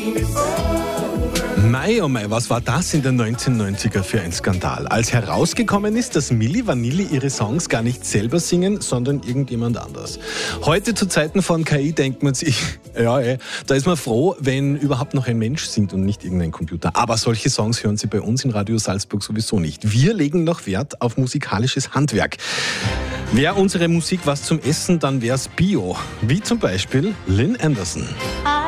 Mei, oh mei, was war das in den 1990er für ein Skandal? Als herausgekommen ist, dass Milli Vanilli ihre Songs gar nicht selber singen, sondern irgendjemand anders. Heute zu Zeiten von KI denkt man sich, da ist man froh, wenn überhaupt noch ein Mensch singt und nicht irgendein Computer. Aber solche Songs hören Sie bei uns in Radio Salzburg sowieso nicht. Wir legen noch Wert auf musikalisches Handwerk. Wäre unsere Musik was zum Essen, dann wär's Bio. Wie zum Beispiel Lynn Anderson.